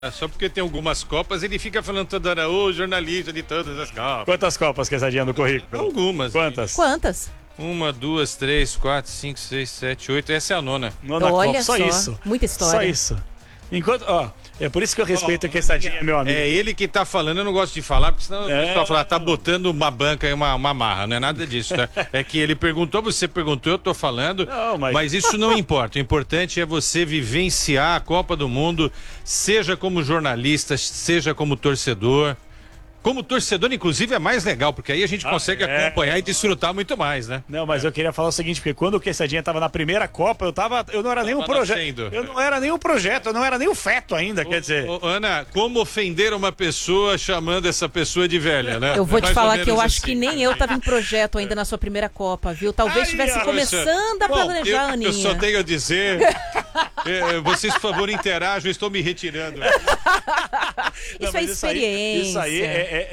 Só porque tem algumas Copas, ele fica falando toda hora, ô, jornalista de todas as Copas. Quantas Copas, Quesadinha, no currículo? Algumas. Quantas? Quantas? 1, 2, 3, 4, 5, 6, 7, 8. Essa é a nona. Nona Olha Copa, só isso. Muita história. Só isso. Enquanto, é por isso que eu respeito a Quesadinha, meu amigo. É ele que tá falando, eu não gosto de falar, porque senão o pessoal fala, tá botando uma banca e uma marra. Não é nada disso, tá? É que ele perguntou, você perguntou, eu tô falando. Não, mas isso não importa. O importante é você vivenciar a Copa do Mundo, seja como jornalista, seja como torcedor. Como torcedor, inclusive, é mais legal, porque aí a gente consegue acompanhar e desfrutar muito mais, né? Não, mas eu queria falar o seguinte, porque quando o Quesadinha tava na primeira Copa, eu não era nem um projeto. Eu não era nem um projeto, eu não era nem um feto ainda, quer dizer. Ana, como ofender uma pessoa chamando essa pessoa de velha, né? Eu vou te falar que eu acho assim. que nem eu tava em projeto ainda na sua primeira Copa, viu? Talvez estivesse começando a planejar, Aninha. Eu só tenho a dizer, vocês, por favor, interajam, eu estou me retirando. Isso é experiência. Isso aí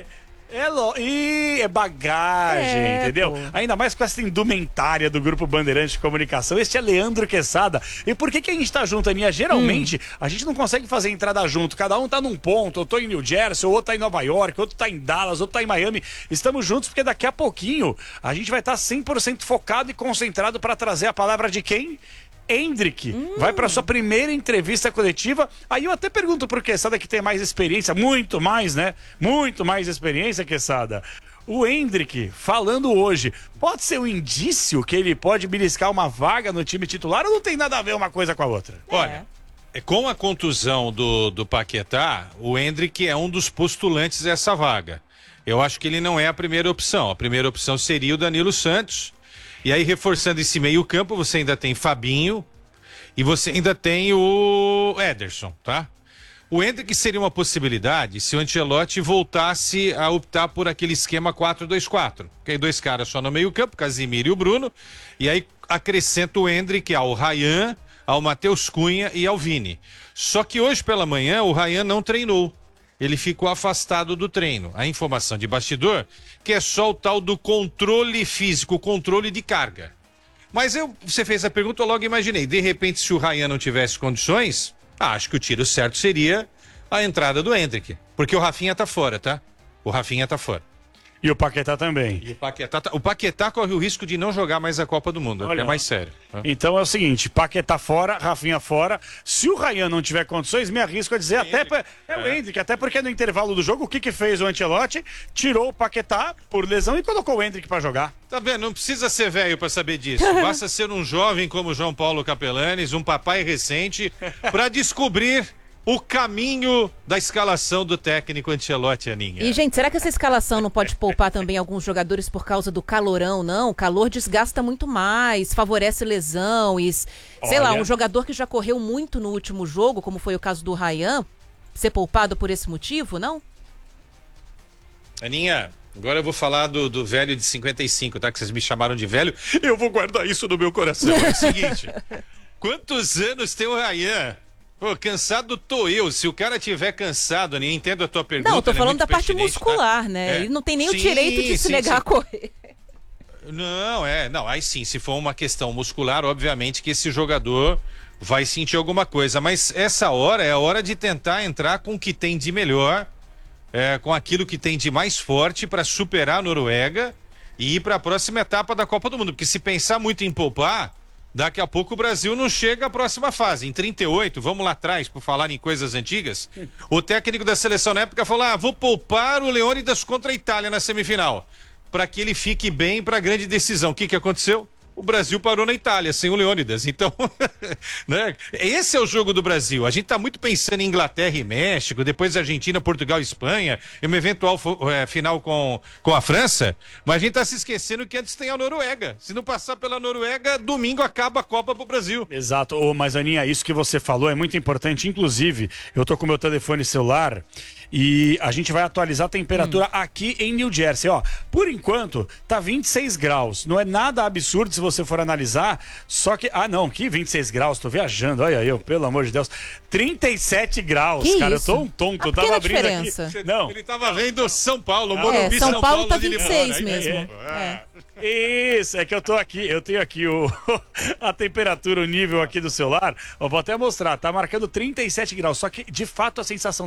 é bagagem, entendeu? Pô. Ainda mais com essa indumentária do Grupo Bandeirantes de Comunicação. Este é Leandro Quesada. E por que a gente tá junto, Aninha? Geralmente, a gente não consegue fazer entrada junto. Cada um tá num ponto. Eu tô em New Jersey, o outro tá em Nova York, outro tá em Dallas, outro tá em Miami. Estamos juntos porque daqui a pouquinho a gente vai estar 100% focado e concentrado para trazer a palavra de quem? Hendrick vai para sua primeira entrevista coletiva. Aí eu até pergunto pro Quesada, que tem mais experiência, muito mais, né? Muito mais experiência, Quesada. O Hendrick, falando hoje, pode ser um indício que ele pode beliscar uma vaga no time titular ou não tem nada a ver uma coisa com a outra? Olha, com a contusão do Paquetá, o Hendrick é um dos postulantes dessa vaga. Eu acho que ele não é a primeira opção. A primeira opção seria o Danilo Santos. E aí, reforçando esse meio-campo, você ainda tem Fabinho e você ainda tem o Ederson, tá? O Hendrick seria uma possibilidade se o Ancelotti voltasse a optar por aquele esquema 4-2-4. Que aí 2 caras só no meio-campo, Casimiro e o Bruno. E aí acrescenta o Hendrick ao Ryan, ao Matheus Cunha e ao Vini. Só que hoje pela manhã o Ryan não treinou. Ele ficou afastado do treino. A informação de bastidor que é só o tal do controle físico, o controle de carga. Mas você fez a pergunta, eu logo imaginei. De repente, se o Ryan não tivesse condições, acho que o tiro certo seria a entrada do Hendrick. Porque o Rafinha tá fora, tá? O Rafinha tá fora. E o Paquetá também. E o Paquetá corre o risco de não jogar mais a Copa do Mundo, é mais sério. Então é o seguinte, Paquetá fora, Rafinha fora. Se o Ryan não tiver condições, me arrisco a dizer o Hendrick, até porque no intervalo do jogo, o que fez o Ancelotti? Tirou o Paquetá por lesão e colocou o Hendrick pra jogar. Tá vendo? Não precisa ser velho pra saber disso. Basta ser um jovem como João Paulo Capelanes, um papai recente, pra descobrir o caminho da escalação do técnico Ancelotti, Aninha. E, gente, será que essa escalação não pode poupar também alguns jogadores por causa do calorão, não? O calor desgasta muito mais, favorece lesão e, sei lá, um jogador que já correu muito no último jogo, como foi o caso do Ryan, ser poupado por esse motivo, não? Aninha, agora eu vou falar do velho de 55, tá? Que vocês me chamaram de velho. Eu vou guardar isso no meu coração. É o seguinte, quantos anos tem o Ryan? Pô, cansado tô eu. Se o cara tiver cansado, eu entendo a tua pergunta. Não, eu tô falando da parte muscular, tá? né? Ele não tem nem o direito de se negar a correr. Não, aí sim, se for uma questão muscular, obviamente que esse jogador vai sentir alguma coisa, mas essa hora é a hora de tentar entrar com o que tem de melhor, com aquilo que tem de mais forte para superar a Noruega e ir para a próxima etapa da Copa do Mundo, porque se pensar muito em poupar, daqui a pouco o Brasil não chega à próxima fase. Em 38, vamos lá atrás, por falar em coisas antigas, o técnico da seleção na época falou, vou poupar o Leônidas contra a Itália na semifinal, para que ele fique bem para a grande decisão. O que aconteceu? O Brasil parou na Itália, sem o Leônidas. Então, né? Esse é o jogo do Brasil. A gente tá muito pensando em Inglaterra e México, depois Argentina, Portugal e Espanha, e uma eventual final com a França, mas a gente tá se esquecendo que antes tem a Noruega. Se não passar pela Noruega, domingo acaba a Copa pro Brasil. Exato. Mas, Aninha, isso que você falou é muito importante. Inclusive, eu tô com meu telefone celular e a gente vai atualizar a temperatura aqui em New Jersey. Ó, por enquanto, tá 26 graus. Não é nada absurdo se você for analisar, só que... que 26 graus, tô viajando, olha eu, pelo amor de Deus. 37 graus, que cara, isso? eu tô um tonto, eu tava abrindo diferença. aqui. Não. Ele tava vendo São Paulo, Morumbi, São Paulo tá de 26 Limão, mesmo. né? Isso, é que eu tô aqui, eu tenho aqui a temperatura, o nível aqui do celular. Eu vou até mostrar, tá marcando 37 graus, só que de fato a sensação